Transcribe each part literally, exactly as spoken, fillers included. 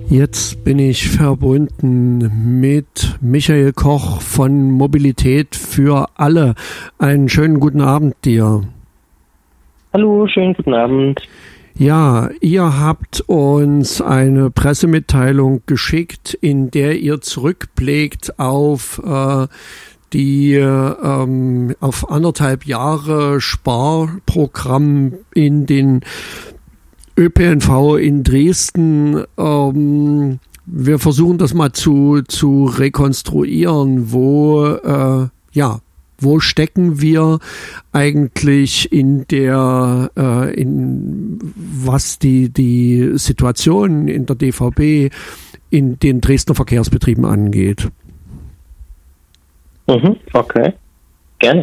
Jetzt bin ich verbunden mit Michael Koch von Mobilität für alle. Einen schönen guten Abend dir. Hallo, schönen guten Abend. Ja, ihr habt uns eine Pressemitteilung geschickt, in der ihr zurückblickt auf äh, die ähm, auf anderthalb Jahre Sparprogramm in den Ö P N V in Dresden. Ähm, wir versuchen das mal zu zu rekonstruieren, wo äh, ja wo stecken wir eigentlich in der äh, in was die die Situation in der D V B in den Dresdner Verkehrsbetrieben angeht. Mhm, okay, gerne.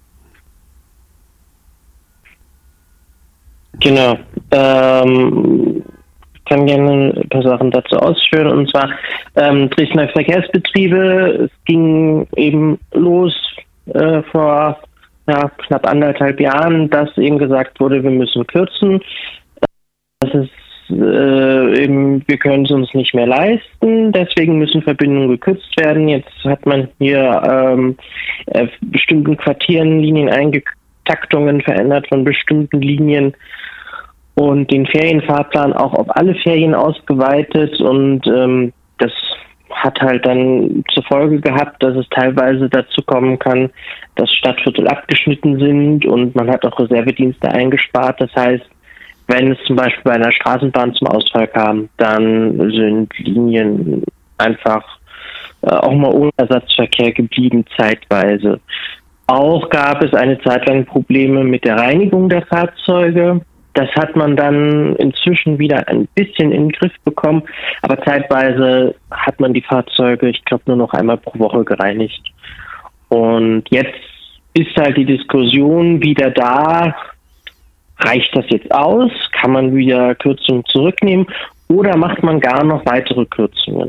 Genau. Ähm, ich kann gerne ein paar Sachen dazu ausführen. Und zwar ähm, Dresdner Verkehrsbetriebe. Es ging eben los äh, vor ja, knapp anderthalb Jahren, dass eben gesagt wurde, wir müssen kürzen. Das ist äh, eben, wir können es uns nicht mehr leisten. Deswegen müssen Verbindungen gekürzt werden. Jetzt hat man hier ähm, äh, bestimmten Quartieren Linien Eingetaktungen verändert von bestimmten Linien und den Ferienfahrplan auch auf alle Ferien ausgeweitet, und ähm, das hat halt dann zur Folge gehabt, dass es teilweise dazu kommen kann, dass Stadtviertel abgeschnitten sind, und man hat auch Reservedienste eingespart. Das heißt, wenn es zum Beispiel bei einer Straßenbahn zum Ausfall kam, dann sind Linien einfach äh, auch mal ohne Ersatzverkehr geblieben, zeitweise. Auch gab es eine Zeit lang Probleme mit der Reinigung der Fahrzeuge. Das hat man dann inzwischen wieder ein bisschen in den Griff bekommen, aber zeitweise hat man die Fahrzeuge, ich glaube, nur noch einmal pro Woche gereinigt. Und jetzt ist halt die Diskussion wieder da, reicht das jetzt aus? Kann man wieder Kürzungen zurücknehmen oder macht man gar noch weitere Kürzungen?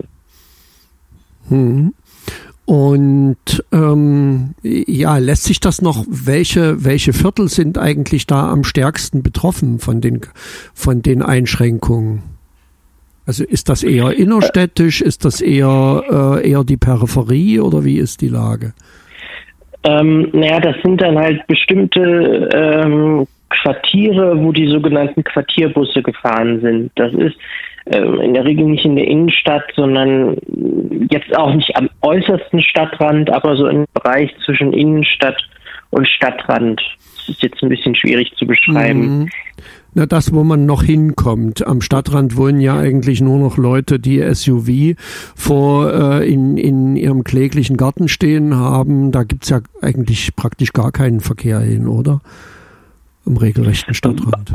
Hm. Und ähm, ja, lässt sich das noch, welche welche Viertel sind eigentlich da am stärksten betroffen von den von den Einschränkungen? Also ist das eher innerstädtisch, ist das eher äh, eher die Peripherie, oder wie ist die Lage? Ähm, naja, das sind dann halt bestimmte ähm, Quartiere, wo die sogenannten Quartierbusse gefahren sind. Das ist ähm, in der Regel nicht in der Innenstadt, sondern jetzt auch nicht am äußersten Stadtrand, aber so im Bereich zwischen Innenstadt und Stadtrand. Das ist jetzt ein bisschen schwierig zu beschreiben. Mhm. Na, das, wo man noch hinkommt. Am Stadtrand wohnen ja eigentlich nur noch Leute, die S U V vor äh, in, in ihrem kläglichen Garten stehen haben. Da gibt's ja eigentlich praktisch gar keinen Verkehr hin, oder? Am regelrechten Stadtrand.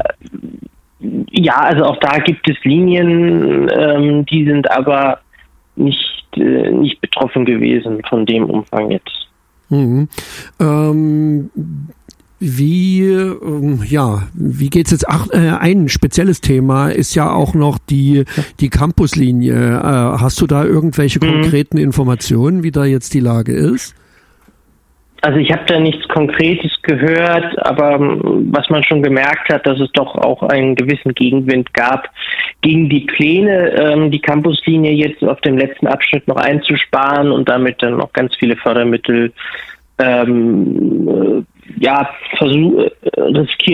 Ja, also auch da gibt es Linien, ähm, die sind aber nicht, äh, nicht betroffen gewesen von dem Umfang jetzt. Mhm. Ähm, wie, ähm, ja, wie geht's jetzt? Ach, äh, ein spezielles Thema ist ja auch noch die, die Campuslinie. Äh, hast du da irgendwelche mhm. konkreten Informationen, wie da jetzt die Lage ist? Also ich habe da nichts Konkretes gehört, aber was man schon gemerkt hat, dass es doch auch einen gewissen Gegenwind gab gegen die Pläne, ähm, die Campuslinie jetzt auf dem letzten Abschnitt noch einzusparen und damit dann noch ganz viele Fördermittel ähm, ja, versuch, riskieren